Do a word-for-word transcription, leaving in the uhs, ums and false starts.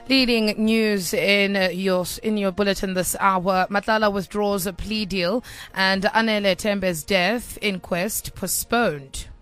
Leading news in uh, your in your bulletin this hour: Matlala withdraws a plea deal, and Anele Tembe's death inquest postponed.